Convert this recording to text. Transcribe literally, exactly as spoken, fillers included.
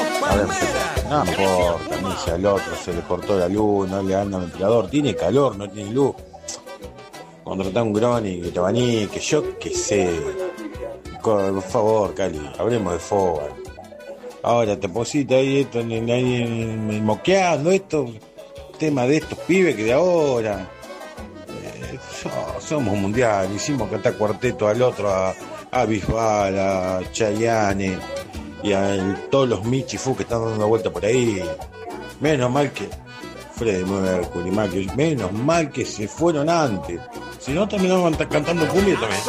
A ver, no importa, ni si al otro se le cortó la luz, no le anda el ventilador, tiene calor, no tiene luz. Contratar un groni que te abanique, yo qué sé. Por favor, Cali, hablemos de fútbol. Ahora te pusiste ahí esto, ahí, ahí, moqueando esto, tema de estos pibes que de ahora. Eh, so- somos mundial, hicimos cantar cuarteto al otro, a, a Bisbal, a Chayanne y a todos los Michifu que están dando vuelta por ahí. Menos mal que Freddie Mercury, mal que- menos mal que se fueron antes. Si no, terminamos cantando cumbia también.